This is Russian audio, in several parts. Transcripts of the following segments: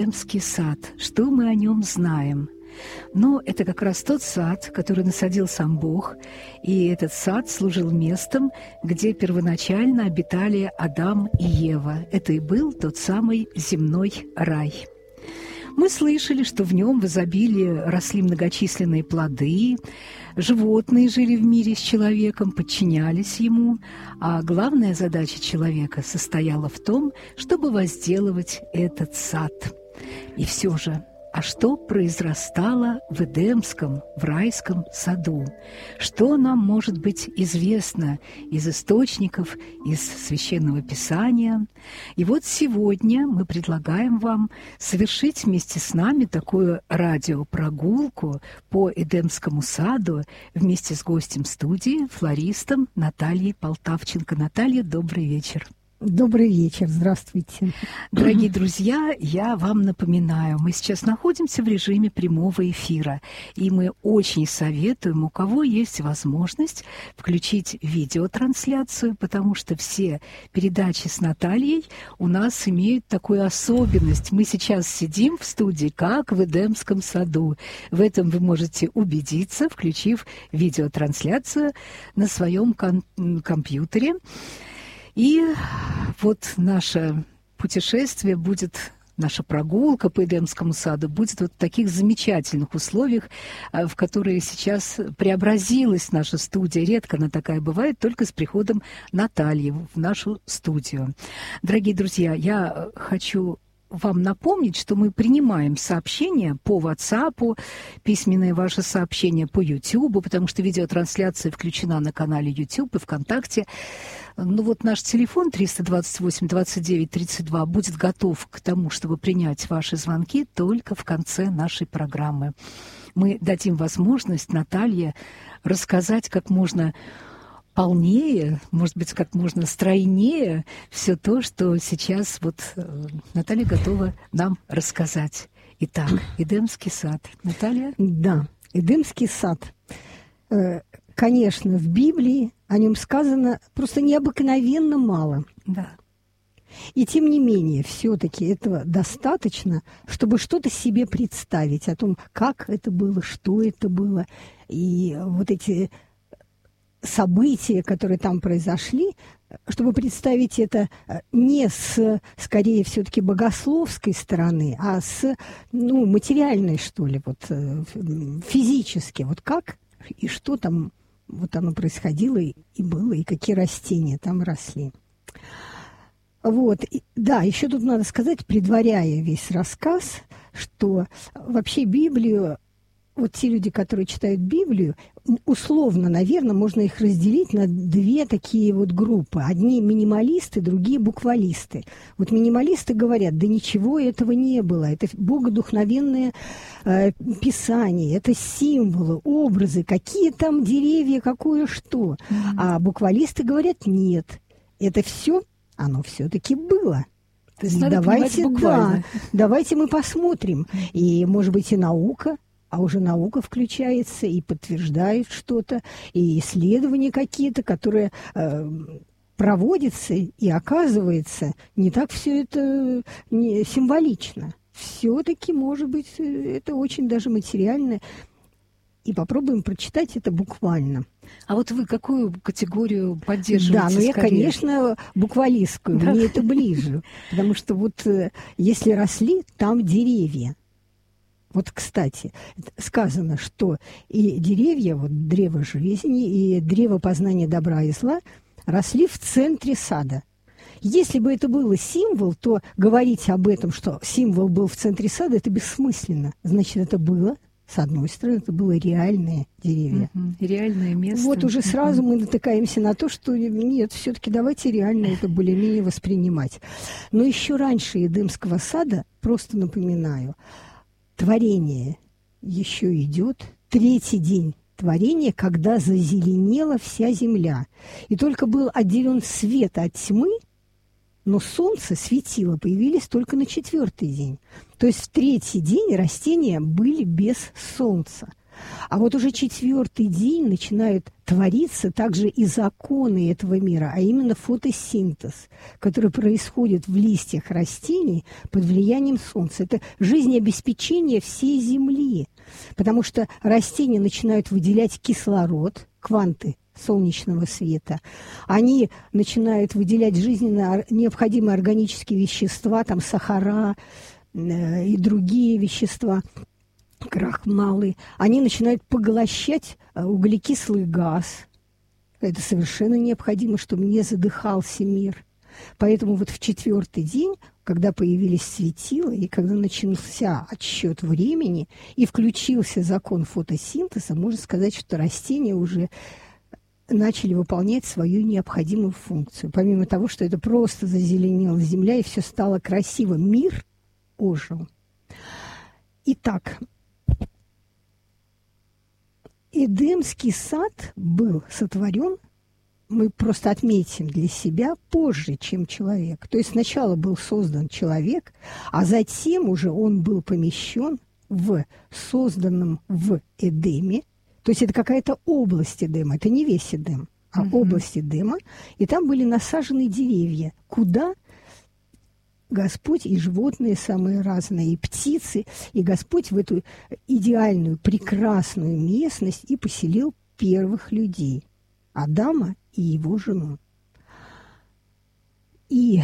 Эдемский сад. Что мы о нем знаем? Но это как раз тот сад, который насадил сам Бог, и этот сад служил местом, где первоначально обитали Адам и Ева. Это и был тот самый земной рай. Мы слышали, что в нем в изобилии росли многочисленные плоды, животные жили в мире с человеком, подчинялись ему, а главная задача человека состояла в том, чтобы возделывать этот сад. И все же, а что произрастало в Эдемском, в райском саду? Что нам может быть известно из источников, из Священного Писания? И вот сегодня мы предлагаем вам совершить вместе с нами такую радиопрогулку по Эдемскому саду вместе с гостем студии, флористом Натальей Полтавченко. Наталья, добрый вечер. Добрый вечер, здравствуйте. Дорогие друзья, я вам напоминаю, мы сейчас находимся в режиме прямого эфира, и мы очень советуем, у кого есть возможность, включить видеотрансляцию, потому что все передачи с Натальей у нас имеют такую особенность. Мы сейчас сидим в студии, как в Эдемском саду. В этом вы можете убедиться, включив видеотрансляцию на своем компьютере. И вот наше путешествие будет, наша прогулка по Эдемскому саду будет вот в таких замечательных условиях, в которые сейчас преобразилась наша студия. Редко она такая бывает, только с приходом Натальи в нашу студию. Дорогие друзья, я хочу вам напомнить, что мы принимаем сообщения по WhatsApp, письменные ваши сообщения по YouTube, потому что видеотрансляция включена на канале YouTube и ВКонтакте. Ну вот наш телефон 328-29-32 будет готов к тому, чтобы принять ваши звонки только в конце нашей программы. Мы дадим возможность Наталье рассказать как можно полнее, может быть, как можно стройнее все то, что сейчас вот Наталья готова нам рассказать. Итак, Эдемский сад. Наталья? Да, Эдемский сад. Конечно, в Библии о нем сказано просто необыкновенно мало. Да. И тем не менее, все-таки этого достаточно, чтобы что-то себе представить о том, как это было, что это было. И вот эти события, которые там произошли, чтобы представить это не с, скорее, все-таки богословской стороны, а с, материальной, что ли, вот физически. Вот как и что там вот оно происходило и было, и какие растения там росли. Вот, да, еще тут надо сказать, предваряя весь рассказ, что вообще Библию, вот те люди, которые читают Библию, условно, наверное, можно их разделить на две такие вот группы. Одни минималисты, другие буквалисты. Вот минималисты говорят, да ничего этого не было. Это богодухновенное писание, это символы, образы, какие там деревья, какое что. А буквалисты говорят, нет, это все, оно все-таки было. То есть надо давайте, буквально. Да, давайте мы посмотрим. И, может быть, и наука. А уже наука включается и подтверждает что-то, и исследования какие-то, которые проводятся, и оказывается, не так все это не символично. Все-таки, может быть, это очень даже материально. И попробуем прочитать это буквально. А вот вы какую категорию поддерживаете? Да, ну я, конечно, буквалистскую, да. Мне это ближе. Потому что вот если росли там деревья, вот, кстати, сказано, что и деревья, вот древо жизни, и древо познания добра и зла росли в центре сада. Если бы это было символ, то говорить об этом, что символ был в центре сада, это бессмысленно. Значит, это было, с одной стороны, это было реальные деревья. Реальное место. Вот уже сразу мы натыкаемся на то, что нет, все-таки давайте реально это более-менее воспринимать. Но еще раньше Эдемского сада, просто напоминаю, творение еще идет, третий день творения, когда зазеленела вся земля. И только был отделен свет от тьмы, но солнце светило, появились только на четвертый день. То есть в третий день растения были без солнца. А вот уже 4-й день начинают твориться также и законы этого мира, а именно фотосинтез, который происходит в листьях растений под влиянием солнца. Это жизнеобеспечение всей Земли, потому что растения начинают выделять кислород, кванты солнечного света. Они начинают выделять жизненно необходимые органические вещества, там сахара и другие вещества, крахмалы. Они начинают поглощать углекислый газ. Это совершенно необходимо, чтобы не задыхался мир. Поэтому вот в 4-й день, когда появились светила, и когда начался отсчет времени, и включился закон фотосинтеза, можно сказать, что растения уже начали выполнять свою необходимую функцию. Помимо того, что это просто зазеленела земля, и все стало красиво, мир ожил. Итак, Эдемский сад был сотворен, мы просто отметим для себя, позже, чем человек. То есть сначала был создан человек, а затем уже он был помещен в созданном в Эдеме. То есть это какая-то область Эдема, это не весь Эдем, а область Эдема. И там были насажены деревья, куда Господь и животные самые разные, и птицы, и Господь в эту идеальную, прекрасную местность и поселил первых людей, Адама и его жену. И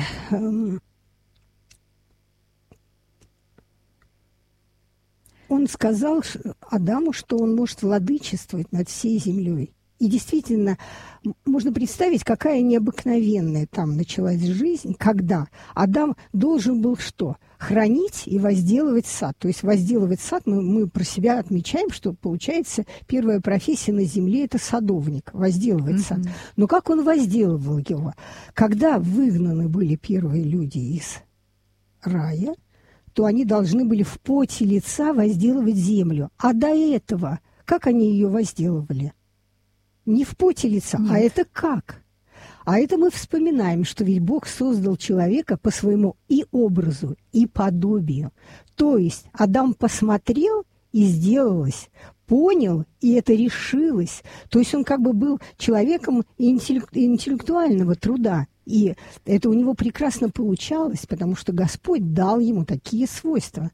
он сказал Адаму, что он может владычествовать над всей землей. И действительно, можно представить, какая необыкновенная там началась жизнь, когда Адам должен был что? Хранить и возделывать сад. То есть возделывать сад, мы про себя отмечаем, что, получается, первая профессия на земле – это садовник, возделывать сад. Но как он возделывал его? Когда выгнаны были первые люди из рая, то они должны были в поте лица возделывать землю. А до этого как они ее возделывали? Не в поте лица, а это как? А это мы вспоминаем, что ведь Бог создал человека по своему и образу, и подобию. То есть Адам посмотрел, и сделалось, понял, и это решилось. То есть он как бы был человеком интеллектуального труда. И это у него прекрасно получалось, потому что Господь дал ему такие свойства.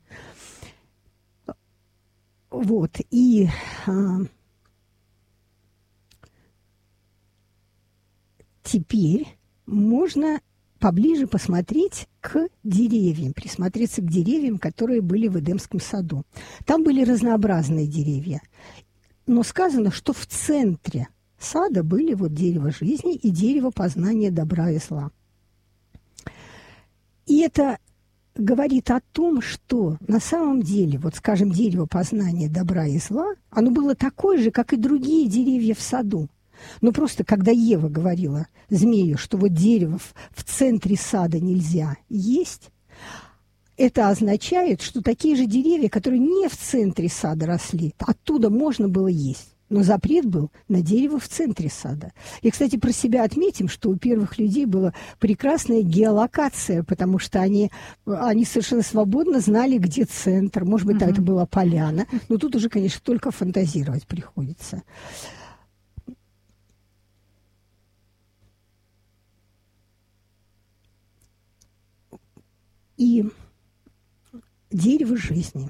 Вот, и теперь можно поближе посмотреть к деревьям, присмотреться к деревьям, которые были в Эдемском саду. Там были разнообразные деревья, но сказано, что в центре сада были вот дерево жизни и дерево познания добра и зла. И это говорит о том, что на самом деле, вот скажем, дерево познания добра и зла, оно было такое же, как и другие деревья в саду. Но просто когда Ева говорила змею, что вот дерево в центре сада нельзя есть, это означает, что такие же деревья, которые не в центре сада росли, оттуда можно было есть. Но запрет был на дерево в центре сада. И, кстати, про себя отметим, что у первых людей была прекрасная геолокация, потому что они совершенно свободно знали, где центр. Может быть, это была поляна. Но тут уже, конечно, только фантазировать приходится. И дерево жизни.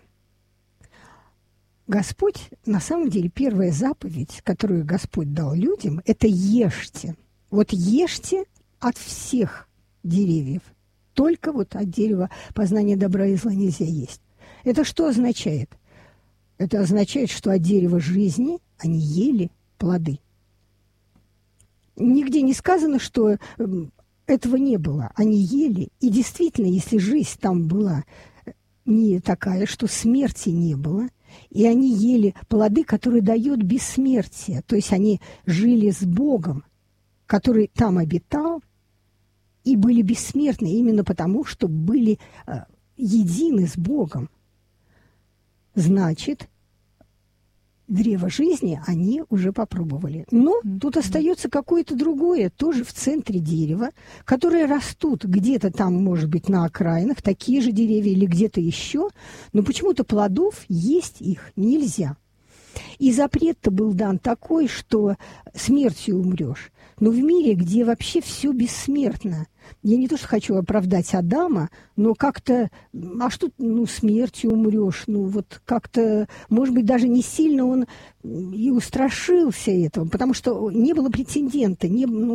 Господь, на самом деле, первая заповедь, которую Господь дал людям, это ешьте. Вот ешьте от всех деревьев. Только вот от дерева познания добра и зла нельзя есть. Это что означает? Это означает, что от дерева жизни они ели плоды. Нигде не сказано, что этого не было. Они ели. И действительно, если жизнь там была не такая, что смерти не было, и они ели плоды, которые дают бессмертие. То есть они жили с Богом, который там обитал, и были бессмертны именно потому, что были едины с Богом. Значит, древо жизни они уже попробовали. Но тут остается какое-то другое, тоже в центре дерева, которые растут где-то там, может быть, на окраинах, такие же деревья или где-то еще, но почему-то плодов есть их нельзя. И запрет-то был дан такой, что смертью умрешь. Но в мире, где вообще все бессмертно, я не то что хочу оправдать Адама, но как-то, а что, смертью умрешь, вот как-то, может быть, даже не сильно он и устрашился этого, потому что не было претендента,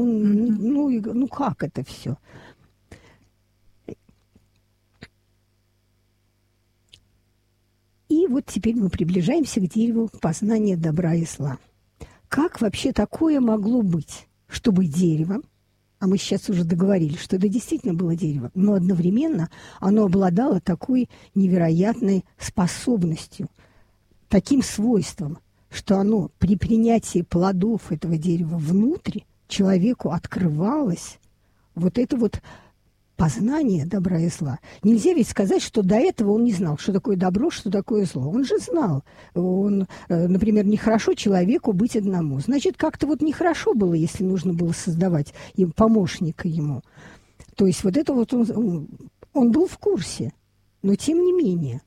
как это все? И вот теперь мы приближаемся к дереву познания добра и зла. Как вообще такое могло быть, чтобы дерево, а мы сейчас уже договорились, что это действительно было дерево, но одновременно оно обладало такой невероятной способностью, таким свойством, что оно при принятии плодов этого дерева внутрь человеку открывалось вот это вот познание добра и зла. Нельзя ведь сказать, что до этого он не знал, что такое добро, что такое зло. Он же знал. Например, нехорошо человеку быть одному. Значит, как-то вот нехорошо было, если нужно было создавать им помощника ему. То есть вот это вот он был в курсе. Но тем не менее.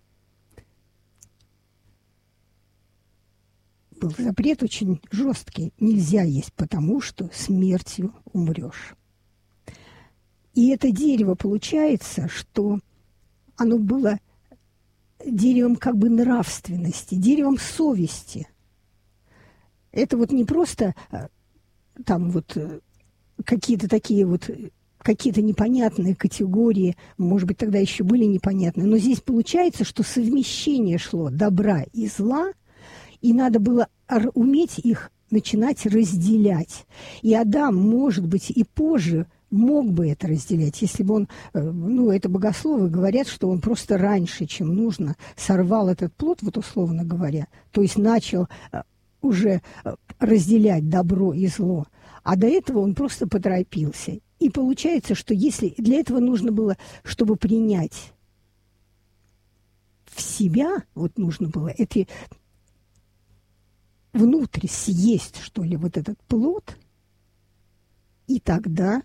Был запрет очень жесткий. Нельзя есть, потому что смертью умрешь. И это дерево, получается, что оно было деревом как бы нравственности, деревом совести. Это вот не просто там вот какие-то такие вот, какие-то непонятные категории, может быть, тогда еще были непонятные, но здесь получается, что совмещение шло добра и зла, и надо было уметь их начинать разделять. И Адам, может быть, и позже мог бы это разделять, если бы он, это богословы говорят, что он просто раньше, чем нужно, сорвал этот плод, вот условно говоря, то есть начал уже разделять добро и зло, а до этого он просто поторопился. И получается, что если для этого нужно было, чтобы принять в себя, вот нужно было это внутрь съесть, что ли, вот этот плод, и тогда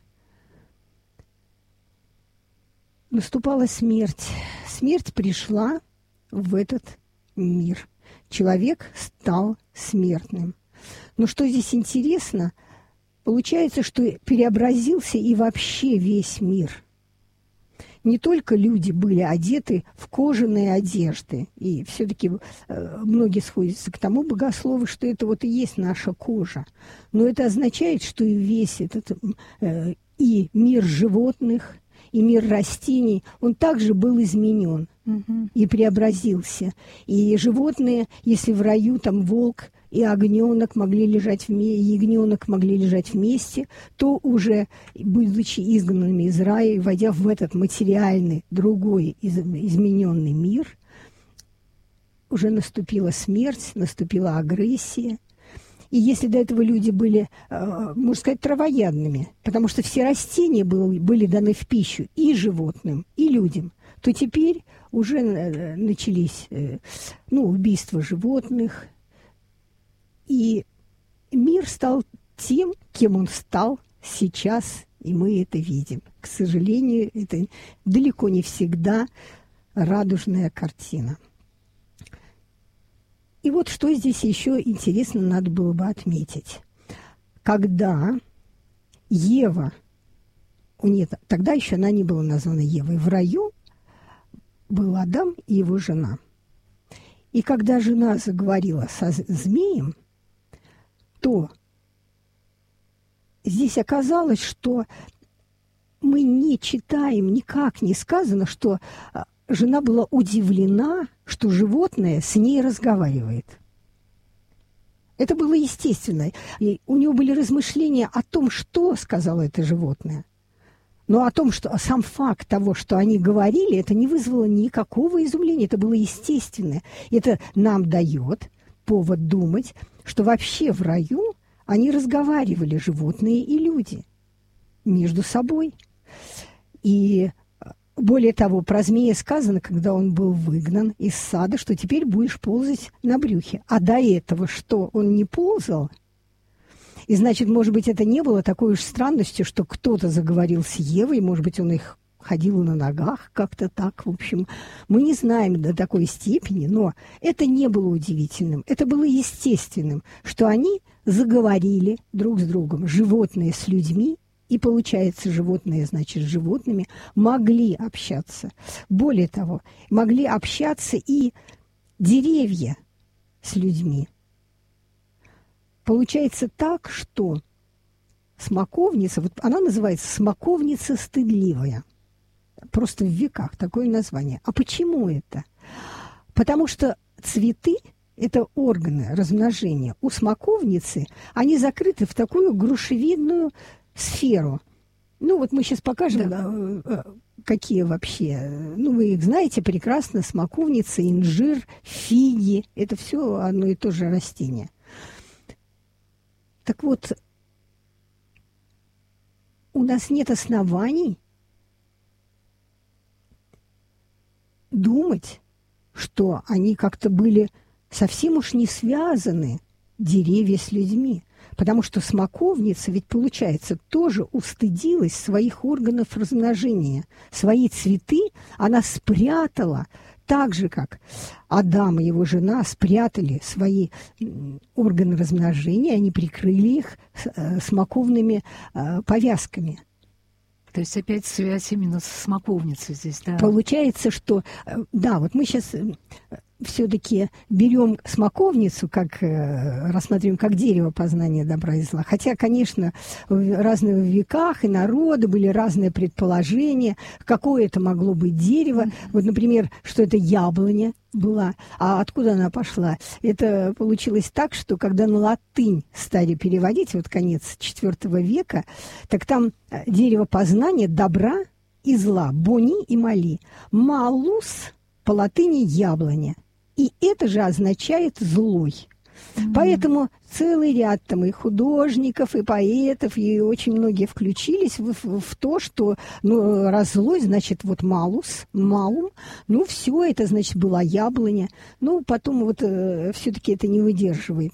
наступала смерть. Смерть пришла в этот мир. Человек стал смертным. Но что здесь интересно, получается, что преобразился и вообще весь мир. Не только люди были одеты в кожаные одежды, и все-таки многие сходятся к тому, богословы, что это вот и есть наша кожа. Но это означает, что и весь этот и мир животных, и мир растений, он также был изменен и преобразился. И животные, если в раю там волк и ягненок могли лежать вместе, то уже, будучи изгнанными из рая и войдя в этот материальный, другой, измененный мир, уже наступила смерть, наступила агрессия. И если до этого люди были, можно сказать, травоядными, потому что все растения были даны в пищу и животным, и людям, то теперь уже начались убийства животных, и мир стал тем, кем он стал сейчас, и мы это видим. К сожалению, это далеко не всегда радужная картина. И вот что здесь еще интересно надо было бы отметить. Когда Ева, тогда еще она не была названа Евой, в раю был Адам и его жена. И когда жена заговорила со змеем, то здесь оказалось, что мы не читаем, никак не сказано, что жена была удивлена, что животное с ней разговаривает. Это было естественно. И у него были размышления о том, что сказала это животное. Но о том, что сам факт того, что они говорили, это не вызвало никакого изумления. Это было естественно. Это нам дает повод думать, что вообще в раю они разговаривали, животные и люди, между собой. И более того, про змея сказано, когда он был выгнан из сада, что теперь будешь ползать на брюхе. А до этого что, он не ползал? И значит, может быть, это не было такой уж странностью, что кто-то заговорил с Евой, может быть, он их ходила на ногах как-то так. В общем, мы не знаем до такой степени, но это не было удивительным. Это было естественным, что они заговорили друг с другом, животные с людьми, и, получается, животные, значит, с животными могли общаться. Более того, могли общаться и деревья с людьми. Получается так, что смоковница, вот она называется смоковница стыдливая. Просто в веках такое название. А почему это? Потому что цветы – это органы размножения. У смоковницы они закрыты в такую грушевидную сферу. Ну, вот мы сейчас покажем, какие вообще. Ну, вы их знаете прекрасно. Смоковница, инжир, фиги – это все одно и то же растение. Так вот, у нас нет оснований думать, что они как-то были совсем уж не связаны, деревья с людьми. Потому что смоковница, ведь, получается, тоже устыдилась своих органов размножения. Свои цветы она спрятала, так же, как Адам и его жена спрятали свои органы размножения, они прикрыли их смоковными повязками. То есть опять связь именно с смоковницей здесь, да? Получается, что... Да, вот мы сейчас все-таки берем смоковницу, как рассматриваем как дерево познания добра и зла. Хотя, конечно, в разных веках и народы были разные предположения, какое это могло быть дерево. Вот, например, что это яблоня была. А откуда она пошла? Это получилось так, что когда на латынь стали переводить, вот конец IV века, так там дерево познания добра и зла, бони и мали. Малус по латыни яблоня. И это же означает злой. Поэтому целый ряд там и художников, и поэтов, и очень многие включились в то, что ну, раз злой, значит, вот малус, малум, ну, все это, значит, была яблоня. Ну, потом вот все-таки это не выдерживает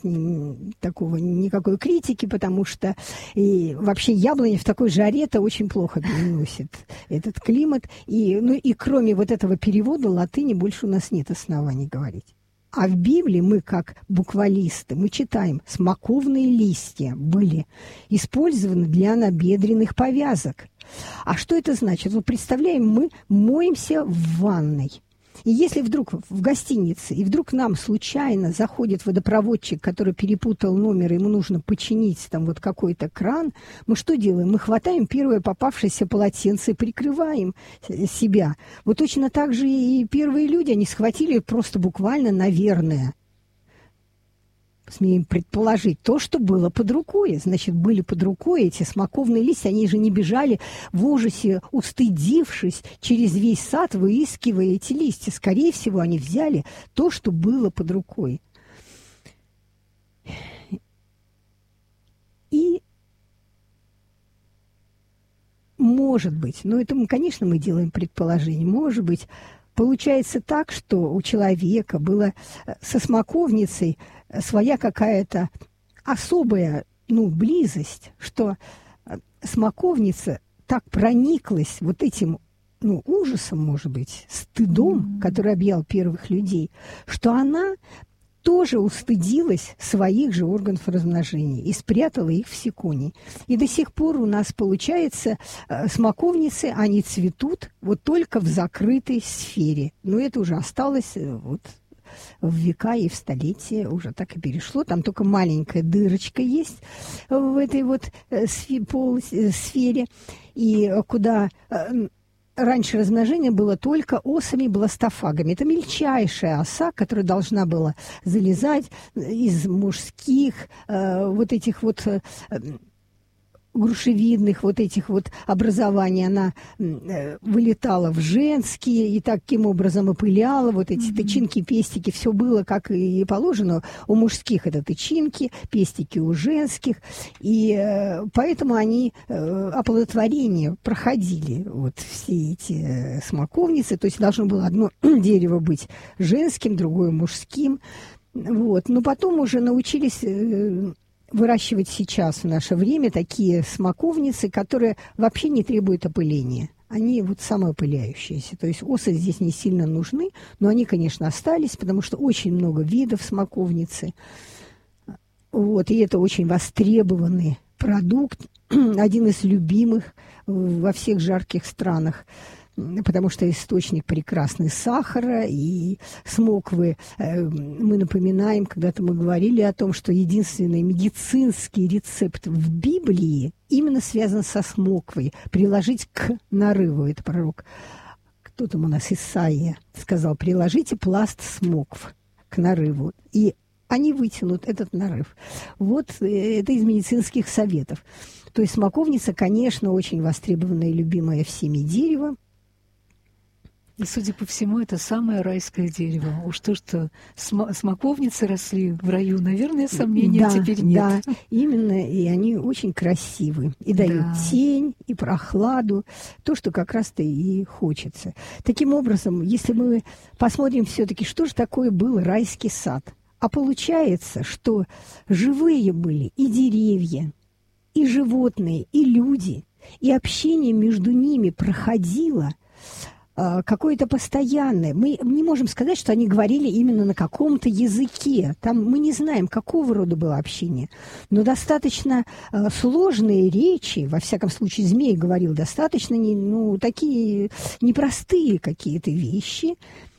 никакой критики, потому что и вообще яблоня в такой жаре-то очень плохо переносит этот климат. И, ну, и кроме вот этого перевода латыни больше у нас нет оснований говорить. А в Библии мы, как буквалисты, мы читаем, смоковные листья были использованы для набедренных повязок. А что это значит? Вот представляем, мы моемся в ванной. И если вдруг в гостинице, и вдруг к нам случайно заходит водопроводчик, который перепутал номер, ему нужно починить там вот какой-то кран, мы что делаем? Мы хватаем первое попавшееся полотенце и прикрываем себя. Вот точно так же и первые люди, они схватили просто буквально, наверное, смеем предположить, то, что было под рукой. Значит, были под рукой эти смоковные листья, они же не бежали в ужасе, устыдившись через весь сад, выискивая эти листья. Скорее всего, они взяли то, что было под рукой. И может быть, но это, конечно, мы делаем предположение, может быть, получается так, что у человека было со смоковницей своя какая-то особая, ну, близость, что смоковница так прониклась вот этим, ну, ужасом, может быть, стыдом, который объял первых людей, что она тоже устыдилась своих же органов размножения и спрятала их в секуне. И до сих пор у нас, получается, смоковницы, они цветут вот только в закрытой сфере. Но это уже осталось вот в века и в столетия, уже так и перешло. Там только маленькая дырочка есть в этой вот сфере, и куда... Раньше размножение было только осами бластофагами. Это мельчайшая оса, которая должна была залезать из мужских вот этих вот грушевидных вот этих вот образований. Она вылетала в женские и таким образом опыляла вот эти тычинки, пестики. Все было, как и положено. У мужских это тычинки, пестики у женских. И поэтому они оплодотворение проходили, вот все эти смоковницы. То есть должно было одно дерево быть женским, другое мужским. Вот. Но потом уже научились... выращивать сейчас в наше время такие смоковницы, которые вообще не требуют опыления. они вот самоопыляющиеся. То есть осы здесь не сильно нужны, но они, конечно, остались, потому что очень много видов смоковницы. Вот, и это очень востребованный продукт, один из любимых во всех жарких странах, потому что источник прекрасный сахара и смоквы. Мы напоминаем, когда-то мы говорили о том, что единственный медицинский рецепт в Библии именно связан со смоквой. Приложить к нарыву, это пророк. Кто там у нас, Исаия, сказал, приложите пласт смокв к нарыву. И они вытянут этот нарыв. Вот это из медицинских советов. То есть смоковница, конечно, очень востребованное и любимое всеми дерево. И, судя по всему, это самое райское дерево. Уж то, что смоковницы росли в раю, наверное, сомнений теперь нет. Да, именно, и они очень красивы. И дают тень, и прохладу, то, что как раз-то и хочется. Таким образом, если мы посмотрим все-таки, что же такое был райский сад. А получается, что живые были и деревья, и животные, и люди, и общение между ними проходило какое-то постоянное. Мы не можем сказать, что они говорили именно на каком-то языке. Там мы не знаем, какого рода было общение. Но достаточно сложные речи, во всяком случае, змей говорил достаточно такие непростые какие-то вещи.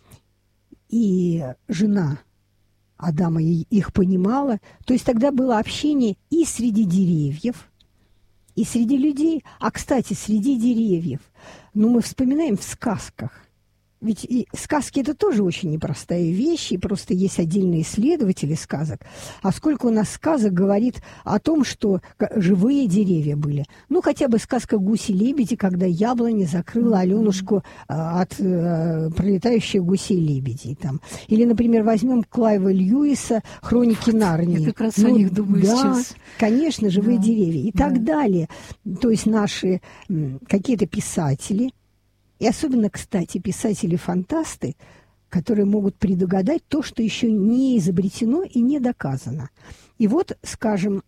И жена Адама их понимала. То есть тогда было общение и среди деревьев, и среди людей. А, кстати, среди деревьев, мы вспоминаем в сказках. Ведь и сказки – это тоже очень непростая вещь, и просто есть отдельные исследователи сказок. А сколько у нас сказок говорит о том, что живые деревья были. Хотя бы сказка «Гуси-лебеди», когда яблоня закрыла Аленушку от пролетающих гусей-лебедей. Или, например, возьмем Клайва Льюиса «Хроники Нарнии». Я как раз о них думаю сейчас. Конечно, живые деревья и так далее. То есть наши какие-то писатели, и особенно, кстати, писатели-фантасты, которые могут предугадать то, что еще не изобретено и не доказано. И вот, скажем,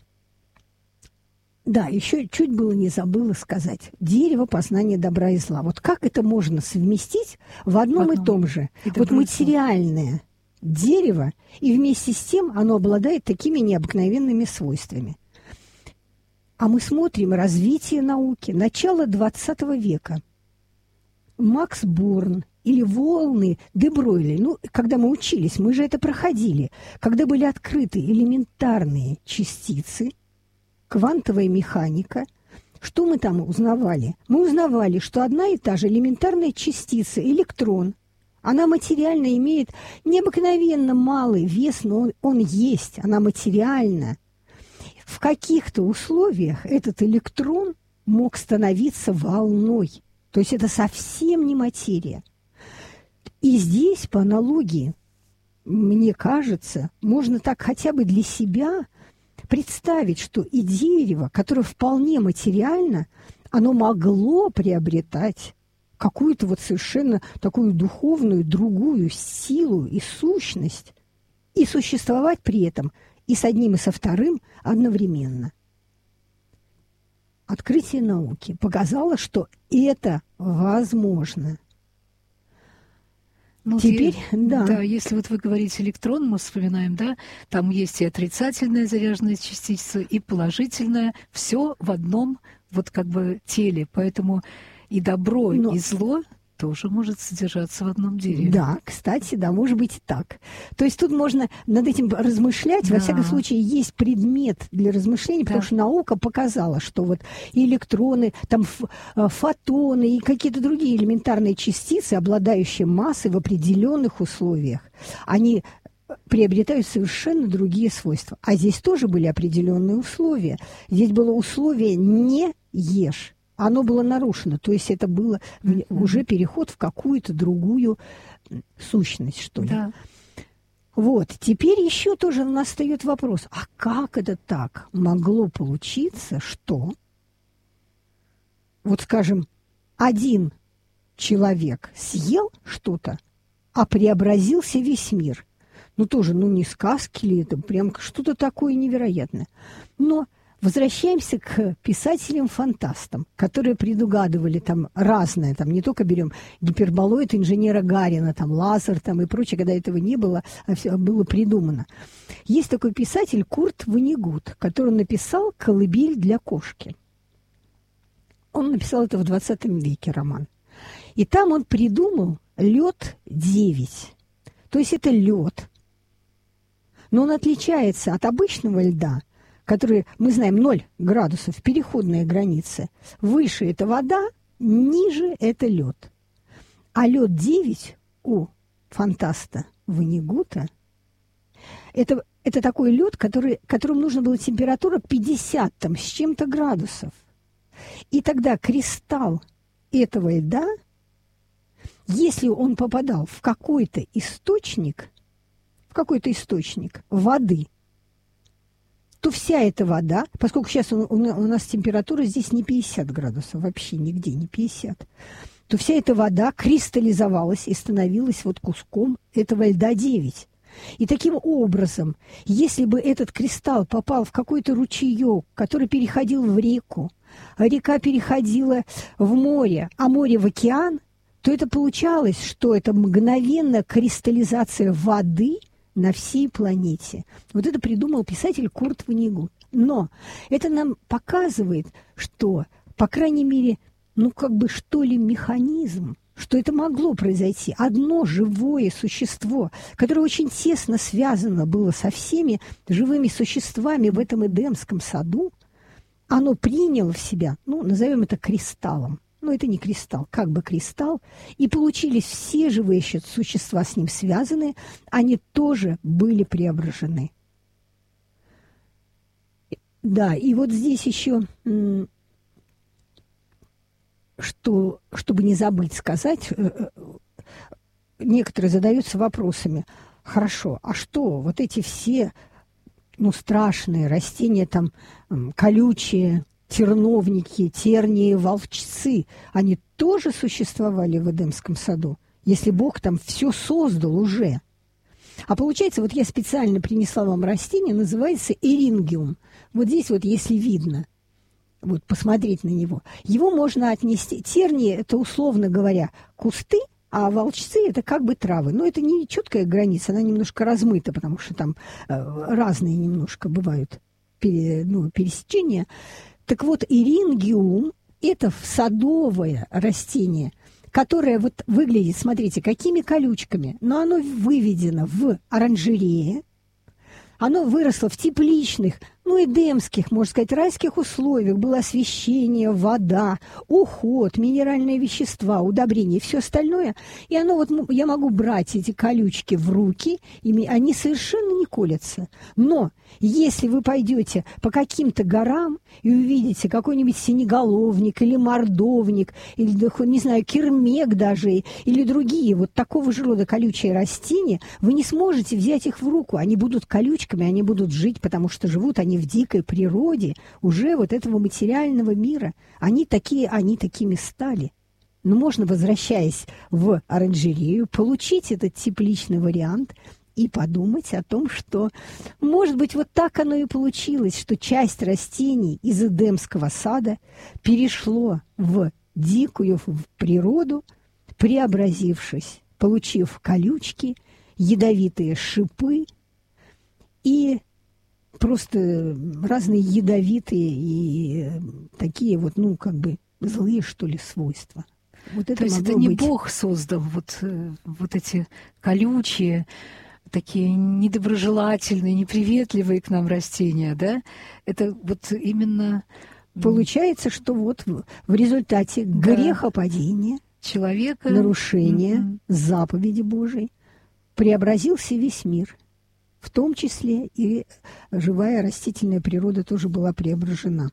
еще чуть было не забыла сказать. Дерево познания добра и зла. Вот как это можно совместить в одном и том же? Вот материальное дерево, и вместе с тем оно обладает такими необыкновенными свойствами. А мы смотрим развитие науки, начало XX века. Макс Борн или волны де Бройли, когда мы учились, мы же это проходили, когда были открыты элементарные частицы, квантовая механика, что мы там узнавали? Мы узнавали, что одна и та же элементарная частица, электрон, она материально имеет необыкновенно малый вес, но он есть, она материальна. В каких-то условиях этот электрон мог становиться волной. То есть это совсем не материя. И здесь, по аналогии, мне кажется, можно так хотя бы для себя представить, что и дерево, которое вполне материально, оно могло приобретать какую-то совершенно такую духовную, другую силу и сущность, и существовать при этом и с одним, и со вторым одновременно. Открытие науки показало, что это возможно. Теперь, если вы говорите электрон, мы вспоминаем, там есть и отрицательная заряженная частица, и положительная, все в одном теле, поэтому и добро, и зло тоже может содержаться в одном дереве. Да, кстати, может быть и так. То есть тут можно над этим размышлять. Во всяком случае, есть предмет для размышлений, потому что наука показала, что и электроны, фотоны и какие-то другие элементарные частицы, обладающие массой в определенных условиях, они приобретают совершенно другие свойства. А здесь тоже были определенные условия. Здесь было условие «не ешь». Оно было нарушено, то есть это было уже переход в какую-то другую сущность, что ли. Да. Теперь еще тоже настает вопрос, а как это так могло получиться, что, скажем, один человек съел что-то, а преобразился весь мир? Тоже, не сказки ли это, прям что-то такое невероятное. Но Возвращаемся к писателям-фантастам, которые предугадывали там разное, там не только берем гиперболоид инженера Гарина, там лазер там и прочее, когда этого не было, а все было придумано. Есть такой писатель Курт Воннегут, который написал «Колыбель для кошки». Он написал это в 20 веке, роман. И там он придумал лед-9. То есть это лед, но он отличается от обычного льда, который, мы знаем, 0 градусов, переходная граница. Выше это вода, ниже это лед. А лед 9 у фантаста Воннегута это такой лед, которому нужно было температура 50 там, с чем-то градусов. И тогда кристалл этого льда, если он попадал в какой-то источник воды, то вся эта вода, поскольку сейчас у нас температура здесь не 50 градусов, вообще нигде не 50, то вся эта вода кристаллизовалась и становилась вот куском этого льда 9. И таким образом, если бы этот кристалл попал в какой-то ручеек, который переходил в реку, а река переходила в море, а море в океан, то это получалось, что это мгновенная кристаллизация воды на всей планете. Вот это придумал писатель Курт Воннегут. Но это нам показывает, что, по крайней мере, что ли, механизм, что это могло произойти. Одно живое существо, которое очень тесно связано было со всеми живыми существами в этом Эдемском саду, оно приняло в себя, назовем это кристаллом. Это не кристалл, как бы кристалл. И получились все живые существа с ним связанные, они тоже были преображены. Да, и вот здесь еще, чтобы не забыть сказать, некоторые задаются вопросами. Хорошо, а что, вот эти все, страшные растения, там, колючие, терновники, тернии, волчцы, они тоже существовали в Эдемском саду, если Бог там все создал уже. А получается, вот я специально принесла вам растение, называется эрингиум. Вот здесь вот, если видно, вот посмотреть на него, его можно отнести. Тернии – это, условно говоря, кусты, а волчцы – это как бы травы. Но это не четкая граница, она немножко размыта, потому что там разные немножко бывают пересечения. Так вот, эрингиум – это садовое растение, которое вот выглядит, смотрите, какими колючками, но оно выведено в оранжерее, оно выросло в тепличных, эдемских, можно сказать, райских условиях. Было освещение, вода, уход, минеральные вещества, удобрения и все остальное. И я могу брать эти колючки в руки, и они совершенно не колятся. Но если вы пойдете по каким-то горам и увидите какой-нибудь синеголовник или мордовник, или, не знаю, кирмек даже, или другие вот такого же рода колючие растения, вы не сможете взять их в руку. Они будут колючками, они будут жить, потому что живут они в дикой природе уже вот этого материального мира. Они такими стали. Но можно, возвращаясь в оранжерею, получить этот тепличный вариант и подумать о том, что, может быть, вот так оно и получилось, что часть растений из Эдемского сада перешло в дикую в природу, преобразившись, получив колючки, ядовитые шипы и просто разные ядовитые и такие вот, злые, что ли, свойства. Вот это. То есть это не быть. Бог создал вот эти колючие, такие недоброжелательные, неприветливые к нам растения, да? Это вот именно... Получается, что вот в результате грехопадения, человека, нарушения заповеди Божией преобразился весь мир. В том числе и живая растительная природа тоже была преображена.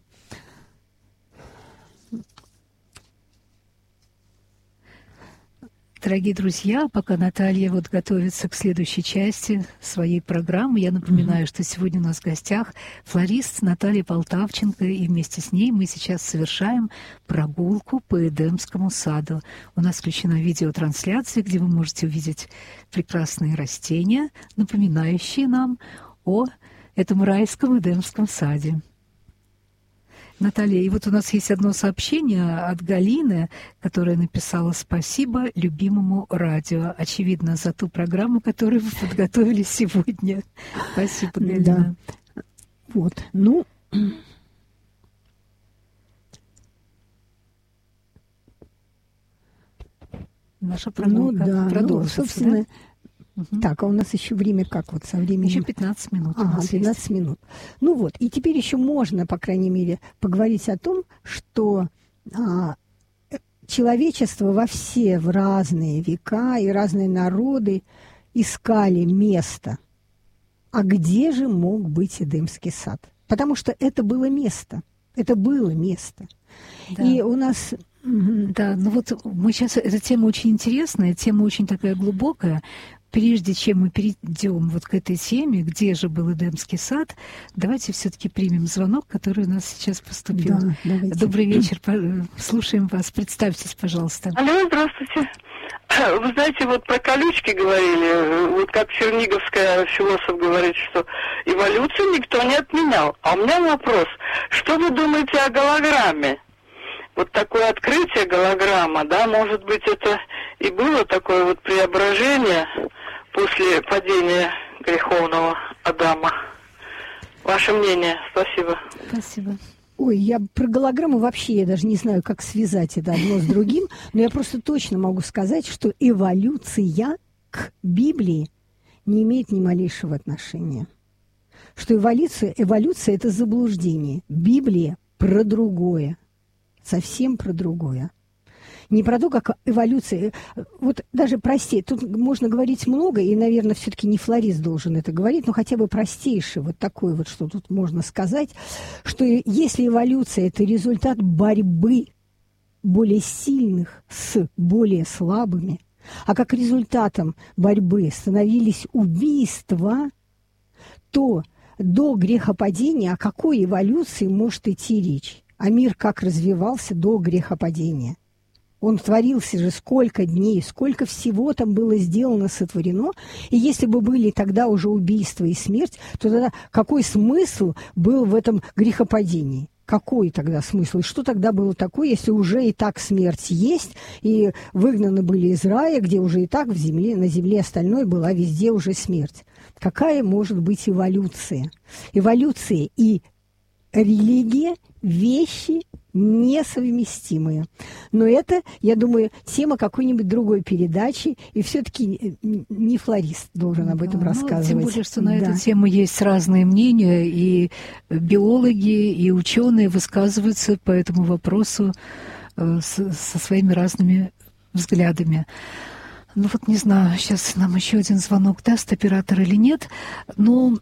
Дорогие друзья, пока Наталья готовится к следующей части своей программы, я напоминаю, что сегодня у нас в гостях флорист Наталья Полтавченко, и вместе с ней мы сейчас совершаем прогулку по Эдемскому саду. У нас включена видеотрансляция, где вы можете увидеть прекрасные растения, напоминающие нам о этом райском Эдемском саде. Наталья, и вот у нас есть одно сообщение от Галины, которая написала: «Спасибо любимому радио». Очевидно, за ту программу, которую вы подготовили сегодня. Спасибо, Галина. Да. Вот, ну... Наша программа продолжится, собственно, да? Так, а у нас еще время как вот со временем? Еще 15 минут. Ага, 15 минут. Ну вот, и теперь еще можно, по крайней мере, поговорить о том, что человечество в разные века и разные народы искали место. А где же мог быть Эдемский сад? Потому что это было место. Это было место. Да. И у нас... Да, ну вот мы сейчас... Эта тема очень интересная, тема очень такая глубокая. Прежде чем мы перейдем вот к этой теме, где же был Эдемский сад, давайте все-таки примем звонок, который у нас сейчас поступил. Да, давайте. Добрый вечер, слушаем вас. Представьтесь, пожалуйста. Алло, здравствуйте. Вы знаете, вот про колючки говорили, вот как черниговская философ говорит, что эволюцию никто не отменял. А у меня вопрос, что вы думаете о голограмме? Вот такое открытие голограмма, да, может быть, это и было такое вот преображение после падения греховного Адама. Ваше мнение? Спасибо. Спасибо. Ой, я про голограмму вообще, я даже не знаю, как связать это одно с другим, но я просто точно могу сказать, что эволюция к Библии не имеет ни малейшего отношения. Что эволюция – это заблуждение. Библия про другое. Совсем про другое. Не про то, как эволюция... Вот даже простее, тут можно говорить много, и, наверное, все-таки не флорист должен это говорить, но хотя бы простейшее, вот такое вот, что тут можно сказать, что если эволюция – это результат борьбы более сильных с более слабыми, а как результатом борьбы становились убийства, то до грехопадения о какой эволюции может идти речь? А мир как развивался до грехопадения? Он творился же сколько дней, сколько всего там было сделано, сотворено. И если бы были тогда уже убийства и смерть, то тогда какой смысл был в этом грехопадении? Какой тогда смысл? И что тогда было такое, если уже и так смерть есть, и выгнаны были из рая, где уже и так на земле остальное была везде уже смерть? Какая может быть эволюция? Эволюция и религия – вещи несовместимые. Но это, я думаю, тема какой-нибудь другой передачи, и все-таки не флорист должен об этом рассказывать. Тем более, что на эту тему есть разные мнения, и биологи, и ученые высказываются по этому вопросу со своими разными взглядами. Ну вот не знаю, сейчас нам еще один звонок даст оператор или нет, но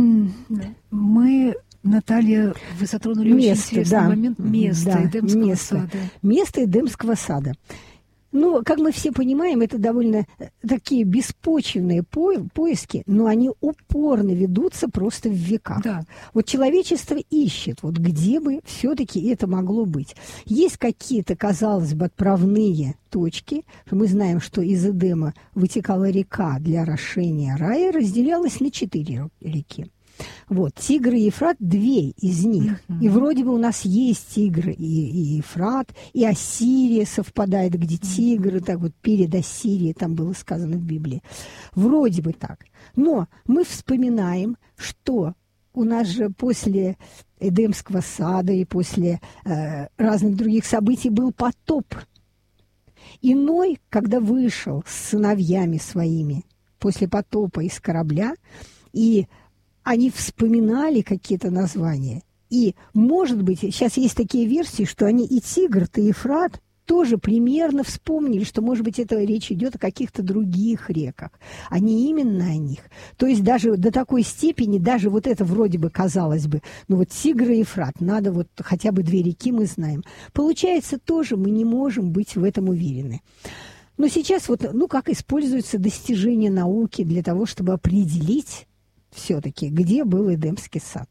мы... Наталья, вы затронули очень интересный момент места Эдемского сада. Место Эдемского сада. Ну, как мы все понимаем, это довольно такие беспочвенные поиски, но они упорно ведутся просто в веках. Да. Вот человечество ищет, вот где бы все-таки это могло быть. Есть какие-то, казалось бы, отправные точки. Мы знаем, что из Эдема вытекала река для орошения рая, разделялась на 4 реки. Вот, Тигр и Ефрат, 2 из них. И вроде бы у нас есть Тигр и Ефрат, и Ассирия совпадает, где Тигр, так вот перед Ассирией там было сказано в Библии. Вроде бы так. Но мы вспоминаем, что у нас же после Эдемского сада и после разных других событий был потоп. И Ной, когда вышел с сыновьями своими после потопа из корабля, и они вспоминали какие-то названия. И, может быть, сейчас есть такие версии, что они и Тигр, и Ефрат тоже примерно вспомнили, что, может быть, это речь идет о каких-то других реках, а не именно о них. То есть даже до такой степени, даже вот это вроде бы казалось бы, ну вот Тигр и Ефрат, надо вот хотя бы 2 реки мы знаем. Получается, тоже мы не можем быть в этом уверены. Но сейчас вот, ну как используются достижения науки для того, чтобы определить все-таки, где был Эдемский сад.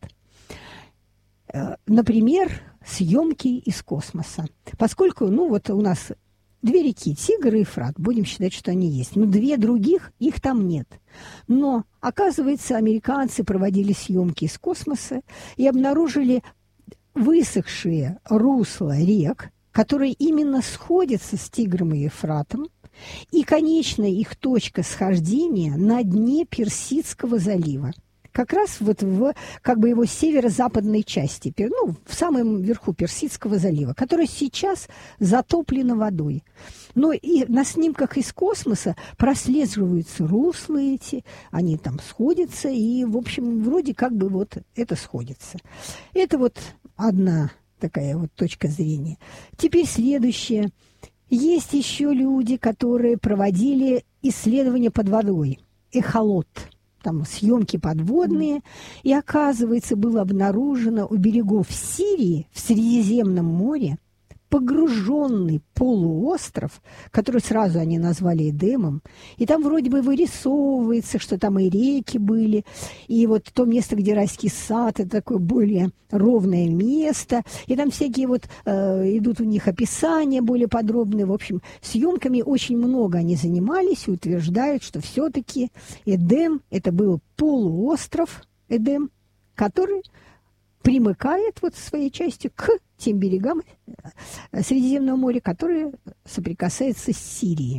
Например, съемки из космоса. Поскольку, ну вот у нас 2 реки, Тигр и Ефрат, будем считать, что они есть. Но 2 других, их там нет. Но, оказывается, американцы проводили съемки из космоса и обнаружили высохшие русла рек, которые именно сходятся с Тигром и Ефратом, и конечная их точка схождения на дне Персидского залива. Как раз вот в как бы его северо-западной части, ну, в самом верху Персидского залива, которая сейчас затоплена водой. Но и на снимках из космоса прослеживаются русла эти, они там сходятся, и, в общем, вроде как бы вот это сходится. Это вот одна такая вот точка зрения. Теперь следующее. Есть еще люди, которые проводили исследования под водой, эхолот. Там съемки подводные, и, оказывается, было обнаружено у берегов Сирии в Средиземном море погруженный полуостров, который сразу они назвали Эдемом, и там вроде бы вырисовывается, что там и реки были, и вот то место, где райский сад, это такое более ровное место, и там всякие вот идут у них описания более подробные, в общем, съемками очень много они занимались и утверждают, что все-таки Эдем, это был полуостров Эдем, который примыкает вот своей частью к тем берегам Средиземного моря, которые соприкасаются с Сирией.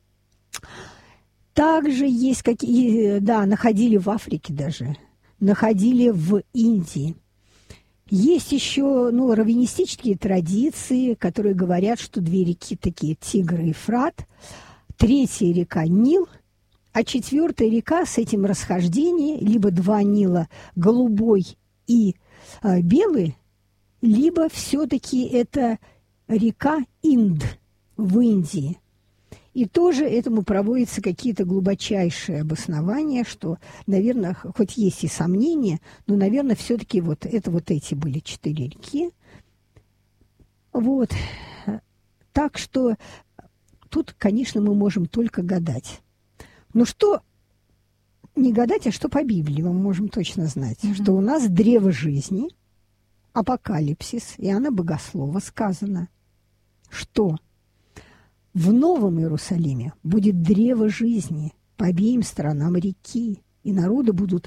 Также есть какие, да, находили в Африке даже, находили в Индии. Есть еще, ну, раввинистические традиции, которые говорят, что две реки такие, Тигр и Ефрат, третья река Нил, а четвертая река с этим расхождением, либо два Нила, голубой и белый, либо все-таки это река Инд в Индии. И тоже этому проводятся какие-то глубочайшие обоснования, что, наверное, хоть есть и сомнения, но, наверное, все-таки вот это вот эти были 4 реки. Вот. Так что тут, конечно, мы можем только гадать. Но что не гадать, а что по Библии мы можем точно знать, что у нас древо жизни, апокалипсис, Иоанна Богослова сказано, что в Новом Иерусалиме будет древо жизни по обеим сторонам реки, и народы будут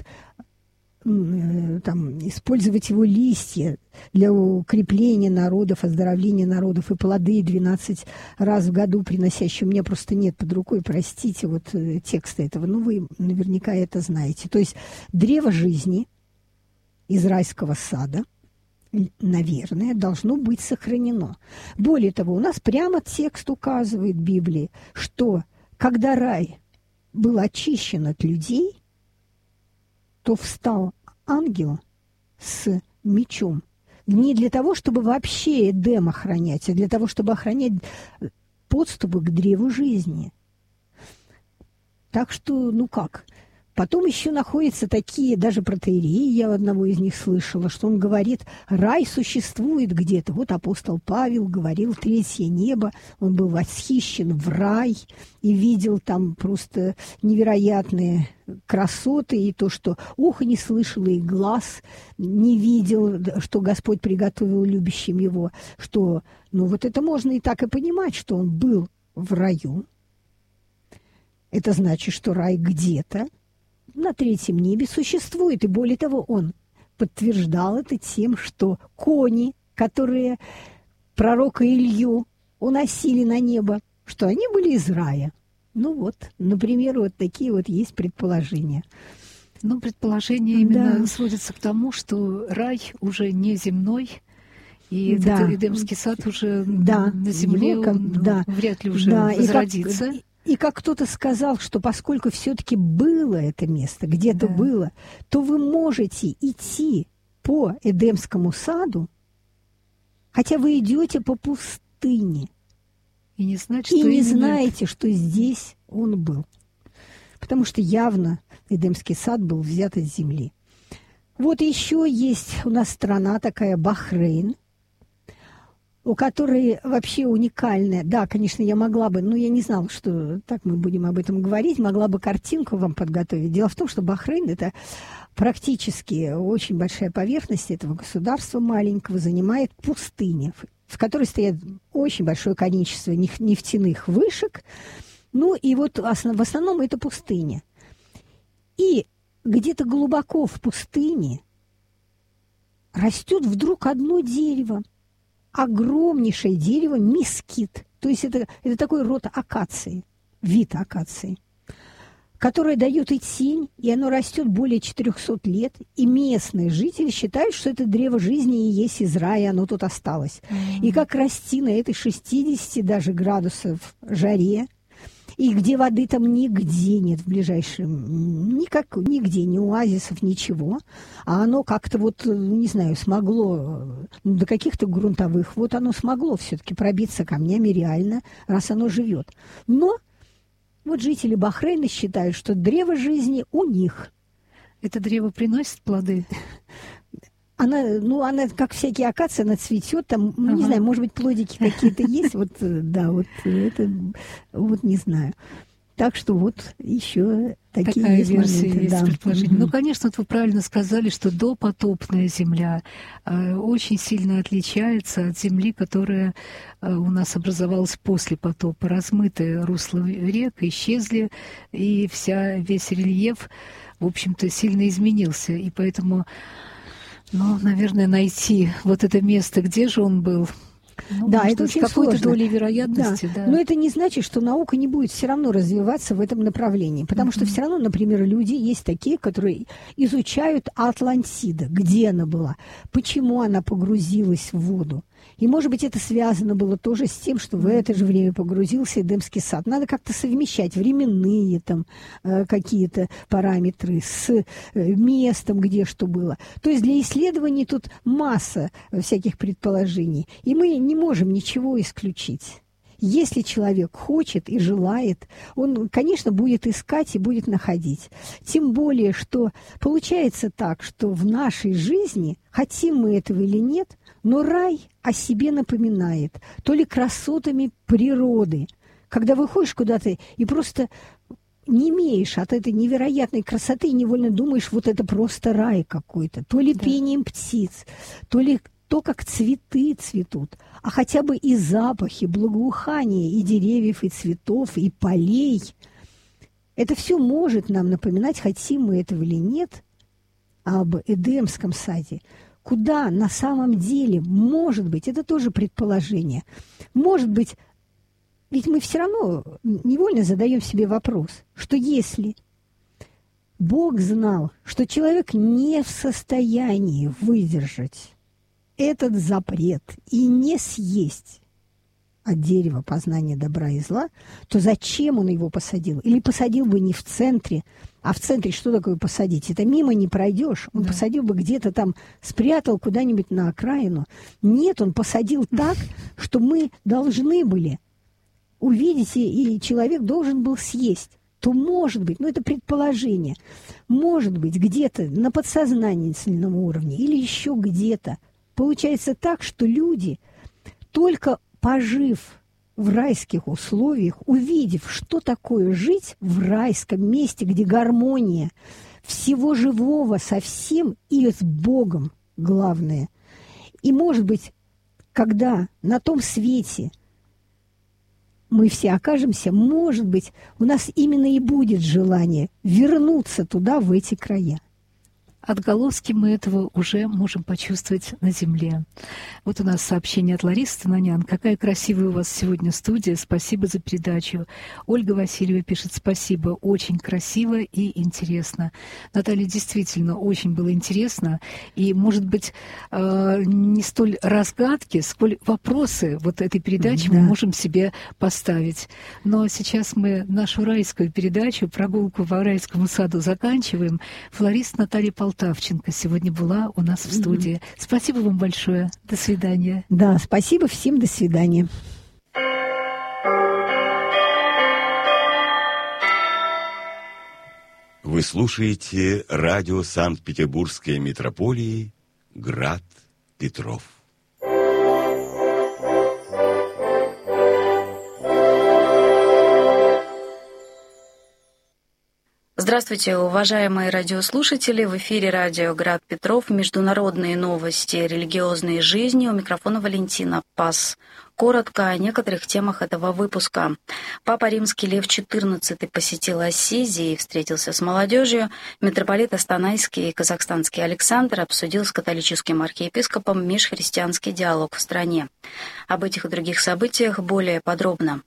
там использовать его листья для укрепления народов, оздоровления народов, и плоды 12 раз в году приносящие. У меня просто нет под рукой, простите, вот текста этого, но вы наверняка это знаете. То есть древо жизни из райского сада, наверное, должно быть сохранено. Более того, у нас прямо текст указывает в Библии, что когда рай был очищен от людей, то встал ангел с мечом не для того, чтобы вообще Эдем охранять, а для того, чтобы охранять подступы к древу жизни. Так что, ну как? Потом еще находятся такие, даже протоиереи, я одного из них слышала, что он говорит, рай существует где-то. Вот апостол Павел говорил, 3-е небо, он был восхищен в рай и видел там просто невероятные красоты, и то, что ухо не слышало, и глаз не видел, что Господь приготовил любящим его, что, ну вот это можно и так и понимать, что он был в раю. Это значит, что рай где-то на 3-м небе существует, и более того, он подтверждал это тем, что кони, которые пророка Илью уносили на небо, что они были из рая. Ну вот, например, вот такие вот есть предположения. Ну, предположение именно сводится к тому, что рай уже не земной, и этот Эдемский сад уже на земле вряд ли уже возродится. И как кто-то сказал, что поскольку все-таки было это место, где-то было, то вы можете идти по Эдемскому саду, хотя вы идете по пустыне. И не знать, что не знаете, что здесь он был. Потому что явно Эдемский сад был взят из земли. Вот еще есть у нас страна такая, Бахрейн, у которой вообще уникальная. Да, конечно, я могла бы, но я не знала, что так мы будем об этом говорить, могла бы картинку вам подготовить. Дело в том, что Бахрейн – это практически очень большая поверхность этого государства маленького, занимает пустыня, в которой стоят очень большое количество нефтяных вышек. Ну и вот в основном это пустыня. И где-то глубоко в пустыне растет вдруг одно дерево, огромнейшее дерево, мескит. То есть это такой род акации, вид акации, которое дает и тень, и оно растет более 400 лет. И местные жители считают, что это древо жизни и есть из рая, оно тут осталось. И как расти на этой 60 даже градусов жаре, и где воды там нигде нет в ближайшем, нигде, ни оазисов, ничего. А оно как-то вот, не знаю, смогло до каких-то грунтовых, вот оно смогло все-таки пробиться камнями реально, раз оно живет. Но вот жители Бахрейна считают, что древо жизни у них. Это древо приносит плоды? Она, как всякие акации, она цветет, там, не знаю, может быть, плодики какие-то есть, вот, да, вот это, вот не знаю. Так что вот еще такие такая есть версия моменты, есть, да. предположение. Ну, конечно, вот вы правильно сказали, что допотопная земля очень сильно отличается от земли, которая у нас образовалась после потопа. Размытые русла рек исчезли, и весь рельеф, в общем-то, сильно изменился. И поэтому, наверное, найти вот это место, где же он был, да, это очень какой-то сложно. долей вероятности. Да. Да. Но это не значит, что наука не будет все равно развиваться в этом направлении. Потому что все равно, например, люди есть такие, которые изучают Атлантиду, где она была, почему она погрузилась в воду. И, может быть, это связано было тоже с тем, что в это же время погрузился Эдемский сад. Надо как-то совмещать временные там какие-то параметры с местом, где что было. То есть для исследований тут масса всяких предположений. И мы не можем ничего исключить. Если человек хочет и желает, он, конечно, будет искать и будет находить. Тем более, что получается так, что в нашей жизни, хотим мы этого или нет, но рай о себе напоминает, то ли красотами природы. Когда выходишь куда-то и просто не имеешь от этой невероятной красоты и невольно думаешь, вот это просто рай какой-то, то ли пением птиц, то ли то, как цветы цветут, а хотя бы и запахи, благоухания и деревьев, и цветов, и полей. Это все может нам напоминать, хотим мы этого или нет, об Эдемском саде. Куда на самом деле, может быть, это тоже предположение, может быть, ведь мы все равно невольно задаем себе вопрос, что если Бог знал, что человек не в состоянии выдержать этот запрет и не съесть от дерева познания добра и зла, то зачем он его посадил? Или посадил бы не в центре, а в центре что такое посадить? Это мимо не пройдешь. Он посадил бы где-то там, спрятал куда-нибудь на окраину. Нет, он посадил так, что мы должны были увидеть, и человек должен был съесть. То может быть, это предположение, может быть, где-то на подсознательном уровне или еще где-то получается так, что люди, только пожив в райских условиях, увидев, что такое жить в райском месте, где гармония всего живого со всем и с Богом, главное. И, может быть, когда на том свете мы все окажемся, может быть, у нас именно и будет желание вернуться туда, в эти края. Отголоски мы этого уже можем почувствовать на земле. Вот у нас сообщение от Ларисы Тананян. Какая красивая у вас сегодня студия. Спасибо за передачу. Ольга Васильева пишет: спасибо. Очень красиво и интересно. Наталья, действительно, очень было интересно. И, может быть, не столь разгадки, сколь вопросы вот этой передачи мы можем себе поставить. Но сейчас мы нашу райскую передачу «Прогулку по райскому саду» заканчиваем. Флорист Наталья Полтавченко сегодня была у нас в студии. Спасибо вам большое. До свидания. Да, спасибо всем. До свидания. Вы слушаете радио Санкт-Петербургской метрополии «Град Петров». Здравствуйте, уважаемые радиослушатели. В эфире радио «Град Петров». Международные новости религиозной жизни. У микрофона Валентина Пас. коротко о некоторых темах этого выпуска. Папа Римский Лев XIV посетил Ассизи и встретился с молодежью. Митрополит Астанайский и казахстанский Александр обсудил с католическим архиепископом межхристианский диалог в стране. Об этих и других событиях более подробно.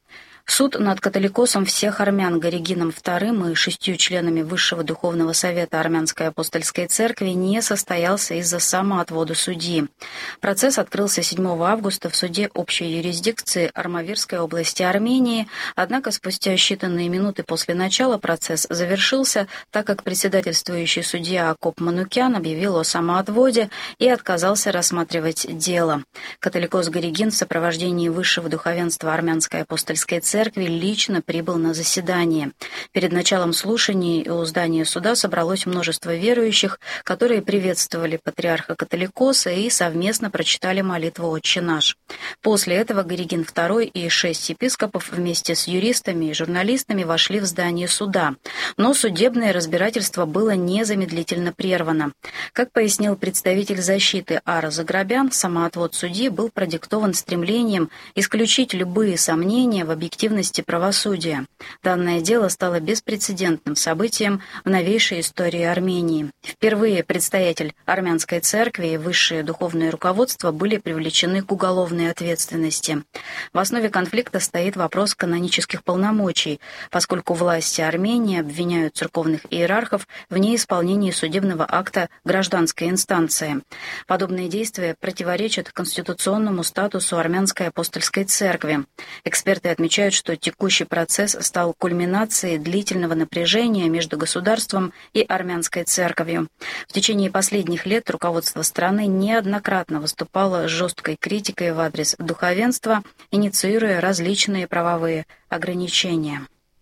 Суд над католикосом всех армян Горигином II и 6 членами Высшего Духовного Совета Армянской Апостольской Церкви не состоялся из-за самоотвода судьи. Процесс открылся 7 августа в суде общей юрисдикции Армавирской области Армении, однако спустя считанные минуты после начала процесс завершился, так как председательствующий судья Акоп Манукян объявил о самоотводе и отказался рассматривать дело. Католикос Горигин в сопровождении Высшего Духовенства Армянской Апостольской Церкви лично прибыл на заседание. Перед началом слушаний у здания суда собралось множество верующих, которые приветствовали патриарха Католикоса и совместно прочитали молитву «Отче наш». После этого Горигин II и 6 епископов вместе с юристами и журналистами вошли в здание суда. Но судебное разбирательство было незамедлительно прервано. Как пояснил представитель защиты Ара Заграбян, самоотвод судьи был продиктован стремлением исключить любые сомнения в объективности правосудия. Данное дело стало беспрецедентным событием в новейшей истории Армении. Впервые предстоятель армянской церкви и высшее духовное руководство были привлечены к уголовной ответственности. В основе конфликта стоит вопрос канонических полномочий, поскольку власти Армении обвиняют церковных иерархов в неисполнении судебного акта гражданской инстанции. Подобные действия противоречат конституционному статусу Армянской апостольской церкви. Эксперты отмечают, что текущий процесс стал кульминацией длительного напряжения между государством и армянской церковью. В течение последних лет руководство страны неоднократно выступало с жесткой критикой в адрес духовенства, инициируя различные правовые ограничения.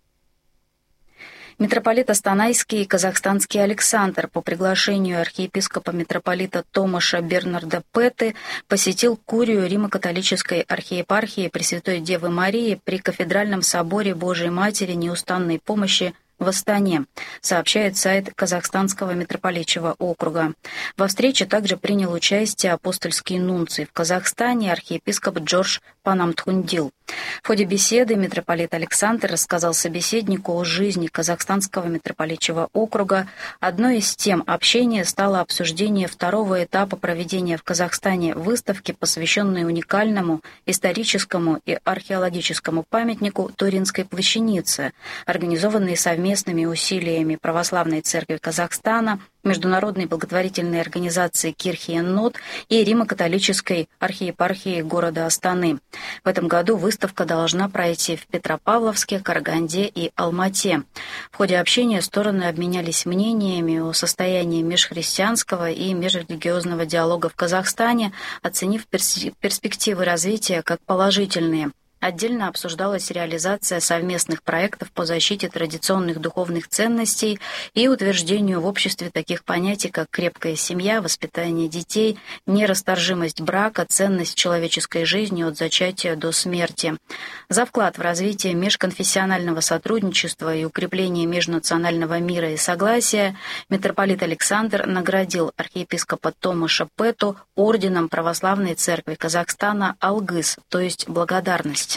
Митрополит Астанайский и казахстанский Александр по приглашению архиепископа-митрополита Томаша Бернарда Петы посетил Курию Римо-католической архиепархии Пресвятой Девы Марии при Кафедральном соборе Божией Матери Неустанной помощи в Астане, сообщает сайт Казахстанского митрополичьего округа. Во встрече также принял участие апостольский нунций в Казахстане архиепископ Джордж Панамтхундил. В ходе беседы митрополит Александр рассказал собеседнику о жизни Казахстанского митрополичьего округа. Одной из тем общения стало обсуждение второго этапа проведения в Казахстане выставки, посвященной уникальному историческому и археологическому памятнику Туринской плащаницы, организованной совместными усилиями Православной Церкви Казахстана, Международной благотворительной организации Кирхи-эн-Нот и Римо-католической архиепархии города Астаны. В этом году выставка должна пройти в Петропавловске, Караганде и Алмате. В ходе общения стороны обменялись мнениями о состоянии межхристианского и межрелигиозного диалога в Казахстане, оценив перспективы развития как положительные. Отдельно обсуждалась реализация совместных проектов по защите традиционных духовных ценностей и утверждению в обществе таких понятий, как крепкая семья, воспитание детей, нерасторжимость брака, ценность человеческой жизни от зачатия до смерти. За вклад в развитие межконфессионального сотрудничества и укрепление межнационального мира и согласия митрополит Александр наградил архиепископа Томаша Пету орденом Православной Церкви Казахстана «Алгыс», то есть благодарность.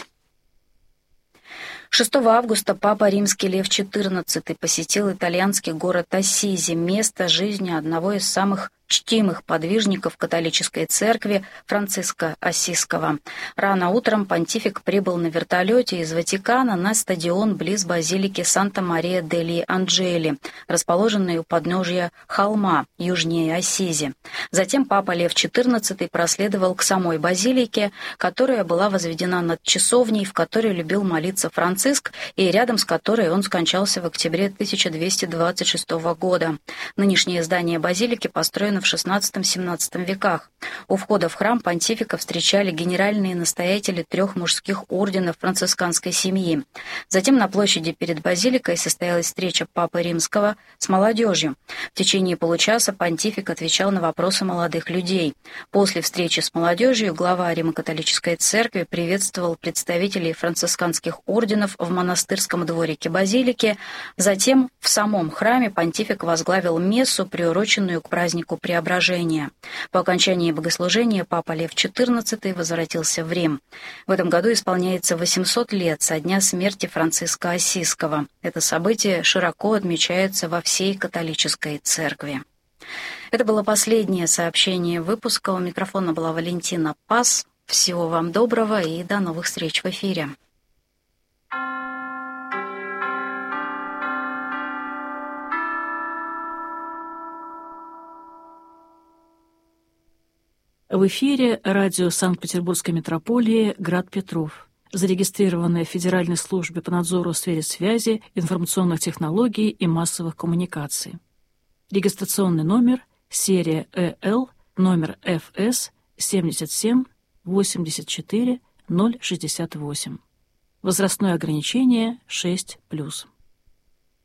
6 августа Папа Римский Лев XIV посетил итальянский город Ассизи, место жизни одного из самых чтимых подвижников католической церкви Франциска Ассизского. Рано утром понтифик прибыл на вертолете из Ватикана на стадион близ базилики Санта-Мария-дель-Анджели, расположенной у подножья холма южнее Ассизи. Затем Папа Лев XIV проследовал к самой базилике, которая была возведена над часовней, в которой любил молиться Франциск и рядом с которой он скончался в октябре 1226 года. Нынешнее здание базилики построено в XVI-XVII веках. У входа в храм понтифика встречали генеральные настоятели 3 мужских орденов францисканской семьи. Затем на площади перед базиликой состоялась встреча Папы Римского с молодежью. В течение получаса понтифик отвечал на вопросы молодых людей. После встречи с молодежью глава Римо-католической церкви приветствовал представителей францисканских орденов в монастырском дворике базилики. Затем в самом храме понтифик возглавил мессу, приуроченную к празднику Преображения. По окончании богослужения Папа Лев XIV возвратился в Рим. В этом году исполняется 800 лет со дня смерти Франциска Ассизского. Это событие широко отмечается во всей католической церкви. Это было последнее сообщение выпуска. У микрофона была Валентина Пас. Всего вам доброго и до новых встреч в эфире. В эфире радио Санкт-Петербургской метрополии «Град Петров», зарегистрированное в Федеральной службе по надзору в сфере связи, информационных технологий и массовых коммуникаций. Регистрационный номер серия ЭЛ, номер ФС 77 84 068. Возрастное ограничение 6+.